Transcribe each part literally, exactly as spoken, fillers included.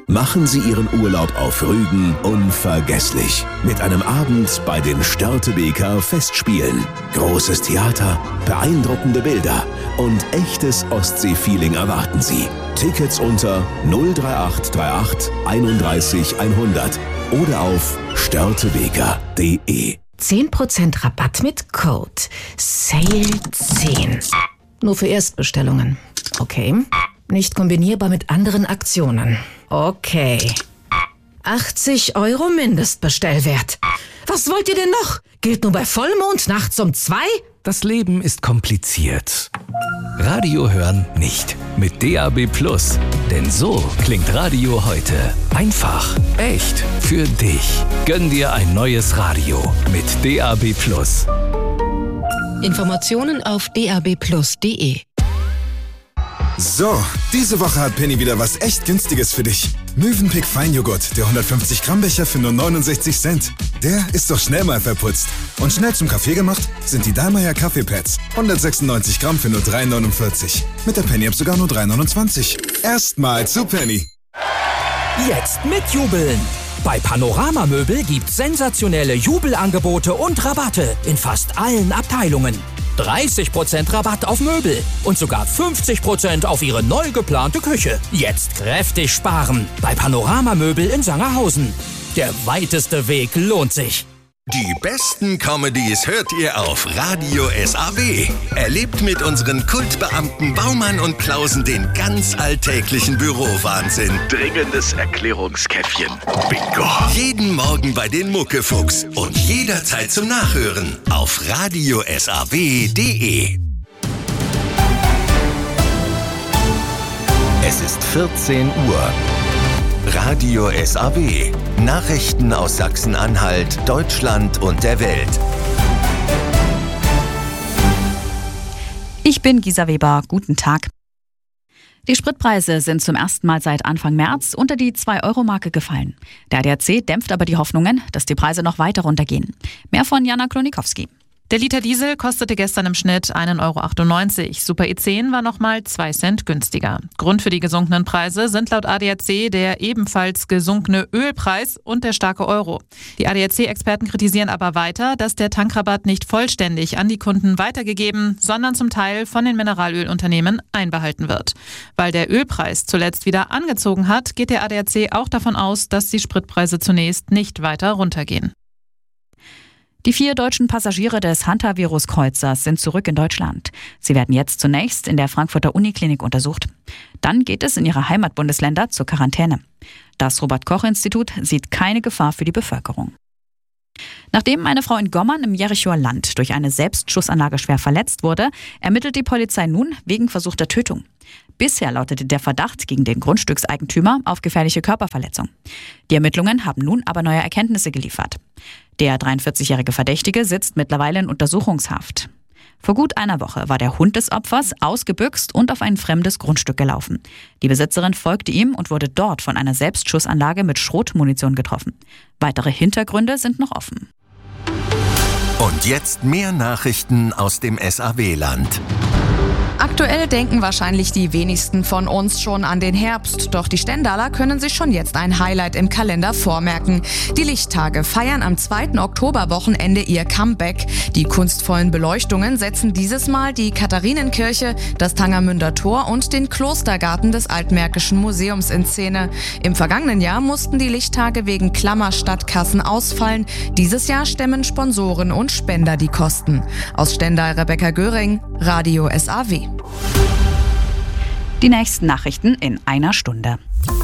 Machen Sie Ihren Urlaub auf Rügen unvergesslich. Mit einem Abend bei den Störtebeker Festspielen. Großes Theater, beeindruckende Bilder und echtes Ostsee-Feeling erwarten Sie. Tickets unter null drei acht drei acht einunddreißig hundert oder auf störtebeker punkt de. zehn Prozent Rabatt mit Code Sale zehn. Nur für Erstbestellungen. Okay. Nicht kombinierbar mit anderen Aktionen. Okay. achtzig Euro Mindestbestellwert. Was wollt ihr denn noch? Gilt nur bei Vollmond nachts um zwei? Das Leben ist kompliziert. Radio hören nicht. Mit D A B Plus. Denn so klingt Radio heute. Einfach, echt, für dich. Gönn dir ein neues Radio mit D A B Plus. Informationen auf d a b plus punkt de. So, diese Woche hat Penny wieder was echt Günstiges für dich. Mövenpick Feinjoghurt, der hundertfünfzig Gramm Becher für nur neunundsechzig Cent. Der ist doch schnell mal verputzt. Und schnell zum Kaffee gemacht sind die Dallmayr Kaffeepads. hundertsechsundneunzig Gramm für nur drei neunundvierzig. Mit der Penny-App sogar nur drei neunundzwanzig. Erstmal zu Penny. Jetzt mitjubeln! Bei Panorama Möbel gibt's sensationelle Jubelangebote und Rabatte in fast allen Abteilungen. dreißig Prozent Rabatt auf Möbel und sogar fünfzig Prozent auf Ihre neu geplante Küche. Jetzt kräftig sparen bei Panorama Möbel in Sangerhausen. Der weiteste Weg lohnt sich. Die besten Comedies hört ihr auf Radio S A W. Erlebt mit unseren Kultbeamten Baumann und Klausen den ganz alltäglichen Bürowahnsinn. Dringendes Erklärungskäffchen. Bingo. Jeden Morgen bei den Muckefuchs und jederzeit zum Nachhören auf radio s a w punkt de. Es ist vierzehn Uhr. Radio S A W. Nachrichten aus Sachsen-Anhalt, Deutschland und der Welt. Ich bin Gisa Weber. Guten Tag. Die Spritpreise sind zum ersten Mal seit Anfang März unter die zwei Euro Marke gefallen. Der A D A C dämpft aber die Hoffnungen, dass die Preise noch weiter runtergehen. Mehr von Jana Klonikowski. Der Liter Diesel kostete gestern im Schnitt einen Euro achtundneunzig. Super E zehn war nochmal zwei Cent günstiger. Grund für die gesunkenen Preise sind laut A D A C der ebenfalls gesunkene Ölpreis und der starke Euro. Die A D A C-Experten kritisieren aber weiter, dass der Tankrabatt nicht vollständig an die Kunden weitergegeben, sondern zum Teil von den Mineralölunternehmen einbehalten wird. Weil der Ölpreis zuletzt wieder angezogen hat, geht der A D A C auch davon aus, dass die Spritpreise zunächst nicht weiter runtergehen. Die vier deutschen Passagiere des Hantavirus-Kreuzers sind zurück in Deutschland. Sie werden jetzt zunächst in der Frankfurter Uniklinik untersucht. Dann geht es in ihre Heimatbundesländer zur Quarantäne. Das Robert-Koch-Institut sieht keine Gefahr für die Bevölkerung. Nachdem eine Frau in Gommern im Jerichoer Land durch eine Selbstschussanlage schwer verletzt wurde, ermittelt die Polizei nun wegen versuchter Tötung. Bisher lautete der Verdacht gegen den Grundstückseigentümer auf gefährliche Körperverletzung. Die Ermittlungen haben nun aber neue Erkenntnisse geliefert. Der dreiundvierzigjährige Verdächtige sitzt mittlerweile in Untersuchungshaft. Vor gut einer Woche war der Hund des Opfers ausgebüxt und auf ein fremdes Grundstück gelaufen. Die Besitzerin folgte ihm und wurde dort von einer Selbstschussanlage mit Schrotmunition getroffen. Weitere Hintergründe sind noch offen. Und jetzt mehr Nachrichten aus dem S A W-Land. Aktuell denken wahrscheinlich die wenigsten von uns schon an den Herbst, doch die Stendaler können sich schon jetzt ein Highlight im Kalender vormerken. Die Lichttage feiern am zweiten Oktoberwochenende ihr Comeback. Die kunstvollen Beleuchtungen setzen dieses Mal die Katharinenkirche, das Tangermünder Tor und den Klostergarten des Altmärkischen Museums in Szene. Im vergangenen Jahr mussten die Lichttage wegen klammer Stadtkassen ausfallen. Dieses Jahr stemmen Sponsoren und Spender die Kosten. Aus Stendal Rebecca Göring, Radio S A W. Die nächsten Nachrichten in einer Stunde.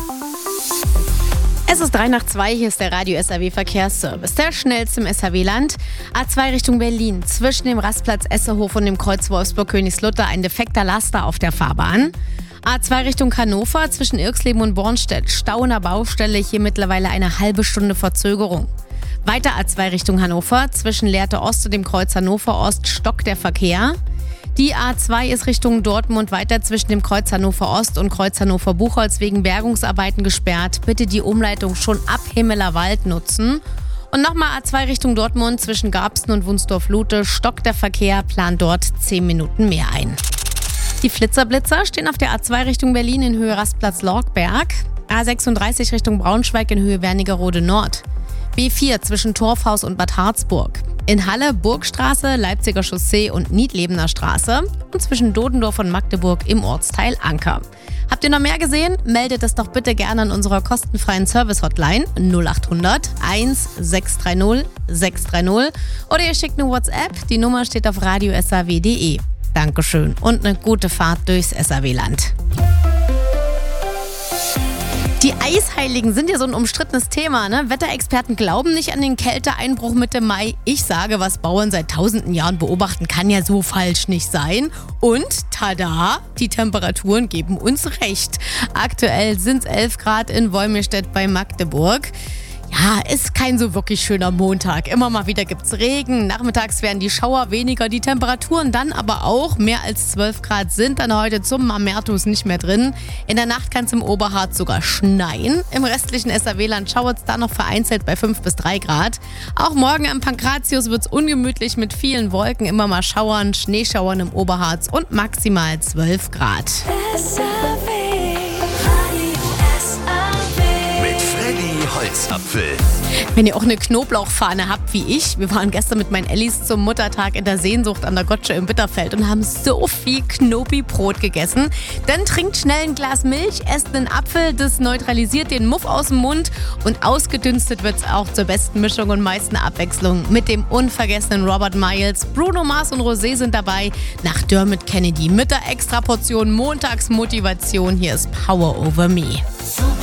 Es ist drei nach zwei, hier ist der Radio S A W Verkehrsservice. Der schnellste im S A W-Land. A zwei Richtung Berlin. Zwischen dem Rastplatz Essehof und dem Kreuz Wolfsburg-Königslutter ein defekter Laster auf der Fahrbahn. A zwei Richtung Hannover. Zwischen Irxleben und Bornstedt. Stau in der Baustelle. Hier mittlerweile eine halbe Stunde Verzögerung. Weiter A zwei Richtung Hannover. Zwischen Lehrte Ost und dem Kreuz Hannover Ost stockt der Verkehr. Die A zwei ist Richtung Dortmund weiter zwischen dem Kreuz Hannover Ost und Kreuz Hannover Buchholz wegen Bergungsarbeiten gesperrt. Bitte die Umleitung schon ab Himmelerwald nutzen. Und nochmal A zwei Richtung Dortmund zwischen Garbsen und Wunsdorf-Lute stockt der Verkehr, plant dort zehn Minuten mehr ein. Die Flitzerblitzer stehen auf der A zwei Richtung Berlin in Höhe Rastplatz Lorgberg. A sechsunddreißig Richtung Braunschweig in Höhe Wernigerode Nord. B vier zwischen Torfhaus und Bad Harzburg. In Halle Burgstraße, Leipziger Chaussee und Niedlebener Straße. Und zwischen Dodendorf und Magdeburg im Ortsteil Anker. Habt ihr noch mehr gesehen? Meldet es doch bitte gerne an unserer kostenfreien Service-Hotline null acht hundert eins sechs drei null sechs drei null oder ihr schickt eine WhatsApp. Die Nummer steht auf radio s a w punkt d e. Dankeschön und eine gute Fahrt durchs S A W-Land. Die Eisheiligen sind ja so ein umstrittenes Thema, ne? Wetterexperten glauben nicht an den Kälteeinbruch Mitte Mai. Ich sage, was Bauern seit tausenden Jahren beobachten, kann ja so falsch nicht sein. Und tada, die Temperaturen geben uns recht. Aktuell sind es elf Grad in Wolmirstedt bei Magdeburg. Ja, ist kein so wirklich schöner Montag. Immer mal wieder gibt's Regen. Nachmittags werden die Schauer weniger, die Temperaturen dann aber auch. Mehr als zwölf Grad sind dann heute zum Mamertus nicht mehr drin. In der Nacht kann es im Oberharz sogar schneien. Im restlichen S A W-Land schauert es dann noch vereinzelt bei fünf bis drei Grad. Auch morgen am Pankratius wird's ungemütlich mit vielen Wolken. Immer mal Schauern, Schneeschauern im Oberharz und maximal zwölf Grad. S A W. Holzapfel. Wenn ihr auch eine Knoblauchfahne habt wie ich, wir waren gestern mit meinen Ellis zum Muttertag in der Sehnsucht an der Gotsche im Bitterfeld und haben so viel Knobi-Brot gegessen. Dann trinkt schnell ein Glas Milch, esst einen Apfel, das neutralisiert den Muff aus dem Mund und ausgedünstet wird's auch zur besten Mischung und meisten Abwechslung mit dem unvergessenen Robert Miles. Bruno Mars und Rosé sind dabei, nach Dermot Kennedy mit der Extraportion Montagsmotivation. Hier ist Power Over Me.